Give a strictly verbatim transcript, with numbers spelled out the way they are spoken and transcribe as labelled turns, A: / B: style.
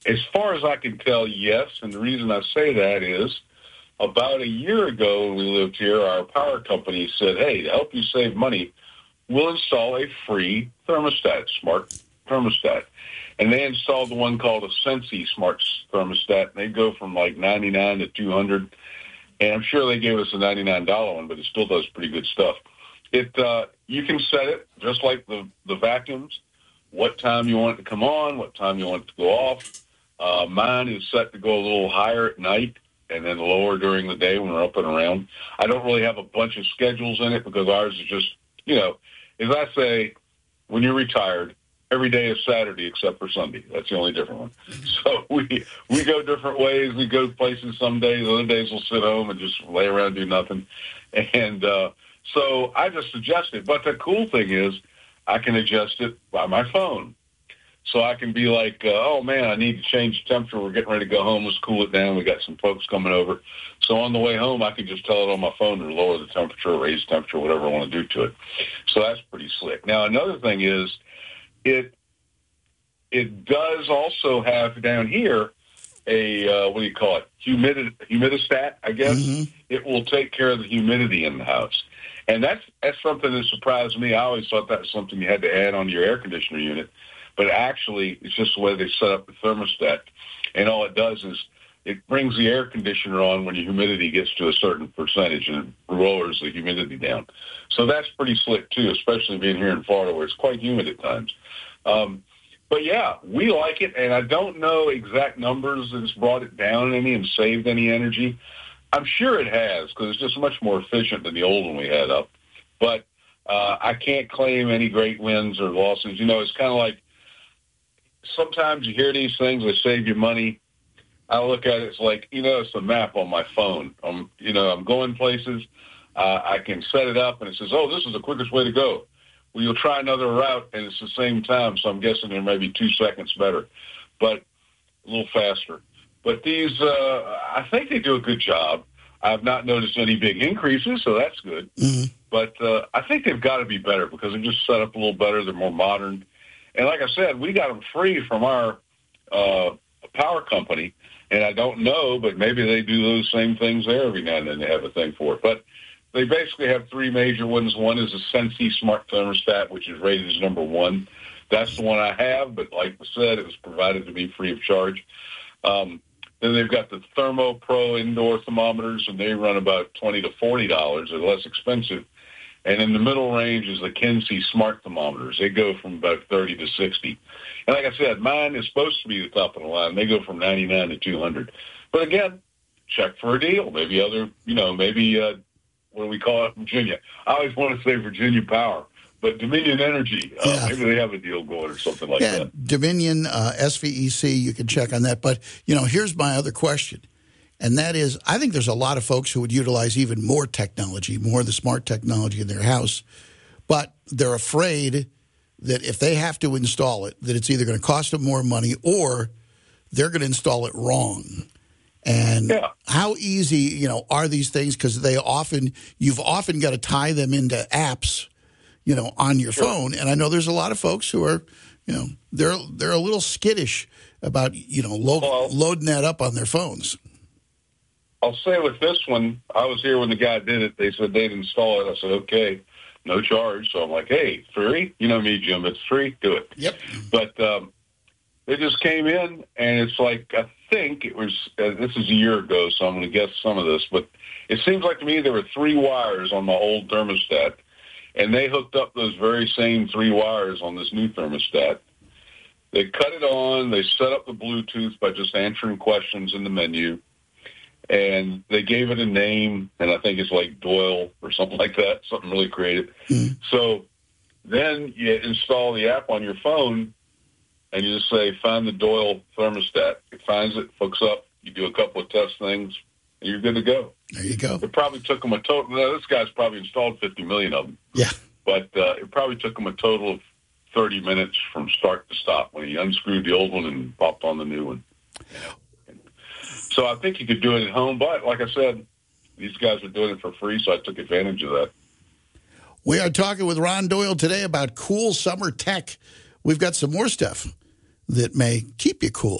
A: as far as I can tell, yes. And the reason I say that is about a year ago when we lived here, our power company said, hey, to help you save money, we'll install a free thermostat, smart thermostat. And they installed the one called a Sensi smart thermostat. And they go from like ninety-nine to two hundred. And I'm sure they gave us a ninety-nine dollar one, but it still does pretty good stuff. It uh, you can set it just like the, the vacuums, what time you want it to come on, what time you want it to go off. Uh, mine is set to go a little higher at night and then lower during the day when we're up and around. I don't really have a bunch of schedules in it because ours is just, you know, as I say, when you're retired, every day is Saturday except for Sunday. That's the only different one. So we we go different ways. We go places some days. Other days we'll sit home and just lay around and do nothing. And uh, so I just adjust it. But the cool thing is I can adjust it by my phone. So I can be like, uh, oh, man, I need to change the temperature. We're getting ready to go home. Let's cool it down. We got some folks coming over. So on the way home, I can just tell it on my phone to lower the temperature, raise the temperature, whatever I want to do to it. So that's pretty slick. Now, another thing is it it does also have down here a, uh, what do you call it, Humidi- humidistat, I guess. Mm-hmm. It will take care of the humidity in the house. And that's, that's something that surprised me. I always thought that was something you had to add on to your air conditioner unit. But actually, it's just the way they set up the thermostat. And all it does is it brings the air conditioner on when your humidity gets to a certain percentage and it lowers the humidity down. So that's pretty slick, too, especially being here in Florida where it's quite humid at times. Um, but, yeah, we like it. And I don't know exact numbers that it's brought it down any and saved any energy. I'm sure it has because it's just much more efficient than the old one we had up. But uh, I can't claim any great wins or losses. You know, it's kind of like, sometimes you hear these things that save you money. I look at it, it's like, you know, it's a map on my phone. I'm, you know, I'm going places. Uh, I can set it up, and it says, oh, this is the quickest way to go. Well, you'll try another route, and it's the same time, so I'm guessing they're maybe two seconds better, but a little faster. But these, uh, I think they do a good job. I've not noticed any big increases, so that's good. Mm-hmm. But uh, I think they've got to be better because they're just set up a little better. They're more modern. And like I said, we got them free from our uh, power company, and I don't know, but maybe they do those same things there every now and then. They have a thing for it. But they basically have three major ones. One is a Sensi Smart Thermostat, which is rated as number one. That's the one I have, but like I said, it was provided to me free of charge. Um, then they've got the Thermo Pro indoor thermometers, and they run about twenty to forty dollars. They're less expensive. And in the middle range is the Kinsi Smart Thermometers. They go from about thirty to sixty. And like I said, mine is supposed to be the top of the line. They go from ninety-nine to two hundred. But again, check for a deal. Maybe other, you know, maybe, uh, what do we call it, Virginia? I always want to say Virginia Power, but Dominion Energy, uh, yeah. Maybe they have a deal going or something like
B: yeah,
A: that.
B: Dominion, uh, S V E C, you can check on that. But, you know, here's my other question. And that is, I think there's a lot of folks who would utilize even more technology, more of the smart technology in their house, but they're afraid that if they have to install it, that it's either going to cost them more money or they're going to install it wrong. And yeah. How easy, you know, are these things? Because they often, you've often got to tie them into apps, you know, on your sure. phone. And I know there's a lot of folks who are, you know, they're they're a little skittish about, you know, lo- well, loading that up on their phones.
A: I'll say with this one, I was here when the guy did it. They said they'd install it. I said, okay, no charge. So I'm like, hey, free? You know me, Jim. It's free. Do it.
B: Yep.
A: But um, they just came in, and it's like, I think it was, uh, this is a year ago, so I'm going to guess some of this. But it seems like to me there were three wires on my old thermostat, and they hooked up those very same three wires on this new thermostat. They cut it on. They set up the Bluetooth by just answering questions in the menu. And they gave it a name, and I think it's like Doyle or something like that, something really creative. Mm-hmm. So then you install the app on your phone, and you just say, find the Doyle thermostat. It finds it, hooks up, you do a couple of test things, and you're good to go.
B: There you go.
A: It probably took them a total, now, this guy's probably installed fifty million of them.
B: Yeah.
A: But uh, it probably took him a total of thirty minutes from start to stop when he unscrewed the old one and popped on the new one. So I think you could do it at home, but like I said, these guys are doing it for free, so I took advantage of that.
B: We are talking with Ron Doyle today about cool summer tech. We've got some more stuff that may keep you cool.